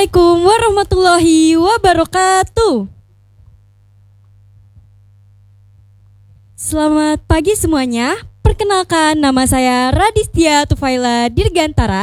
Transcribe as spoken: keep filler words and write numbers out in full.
Assalamualaikum warahmatullahi wabarakatuh. Selamat pagi semuanya. Perkenalkan, nama saya Radistia Tufaila Dirgantara